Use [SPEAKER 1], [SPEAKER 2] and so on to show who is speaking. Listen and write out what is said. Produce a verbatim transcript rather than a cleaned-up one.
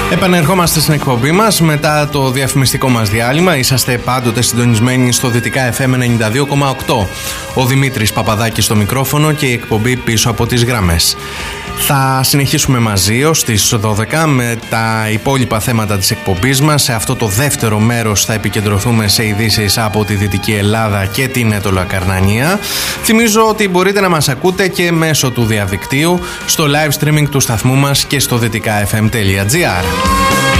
[SPEAKER 1] Επανερχόμαστε στην εκπομπή μας μετά το διαφημιστικό μας διάλειμμα. Είσαστε πάντοτε συντονισμένοι στο Δυτικά εφ εμ ενενήντα δύο κόμμα οκτώ. Ο Δημήτρης Παπαδάκης στο μικρόφωνο και η εκπομπή πίσω από τις γραμμές. Θα συνεχίσουμε μαζί ως τις δώδεκα με τα υπόλοιπα θέματα της εκπομπής μας. Σε αυτό το δεύτερο μέρος θα επικεντρωθούμε σε ειδήσεις από τη Δυτική Ελλάδα και την Αιτωλακαρνανία. Θυμίζω ότι μπορείτε να μας ακούτε και μέσω του διαδικτύου στο live streaming του σταθμού μας και στο δυτικά εφ εμ τελεία τζι άρ.